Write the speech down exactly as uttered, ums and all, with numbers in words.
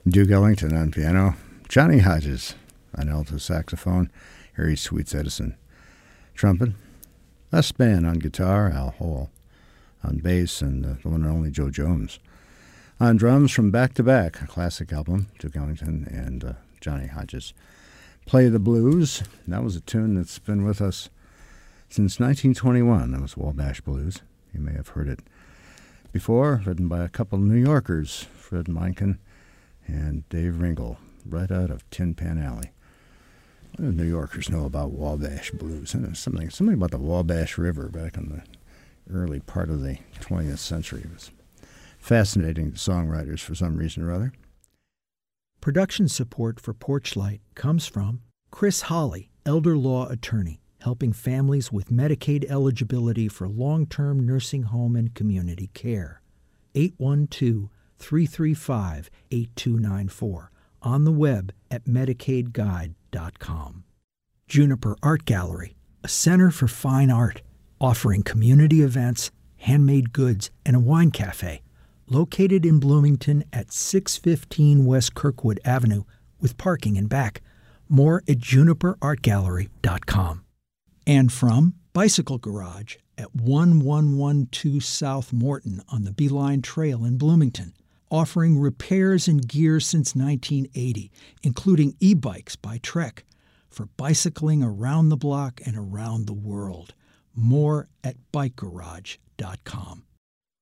Duke Ellington on piano, Johnny Hodges on alto saxophone, Harry Sweets Edison trumpet, Les Spann on guitar, Al Hall on bass, and uh, the one and only Joe Jones on drums from Back to Back, a classic album, Duke Ellington and uh, Johnny Hodges. Play the Blues, that was a tune that's been with us since nineteen twenty-one. That was Wabash Blues. You may have heard it before, written by a couple of New Yorkers, Fred Meinken and Dave Ringel, right out of Tin Pan Alley. What do New Yorkers know about Wabash Blues? And something, something about the Wabash River back in the early part of the twentieth century. It was fascinating to songwriters for some reason or other. Production support for Porchlight comes from Chris Holly, elder law attorney, helping families with Medicaid eligibility for long-term nursing home and community care. eight one two, three three five, eight two nine four. On the web at medicaid guide dot com. Juniper Art Gallery, a center for fine art, offering community events, handmade goods, and a wine cafe. Located in Bloomington at six fifteen West Kirkwood Avenue with parking in back. More at juniper art gallery dot com. And from Bicycle Garage at one one one two South Morton on the Beeline Trail in Bloomington, offering repairs and gear since nineteen eighty, including e-bikes by Trek, for bicycling around the block and around the world. More at bike garage dot com.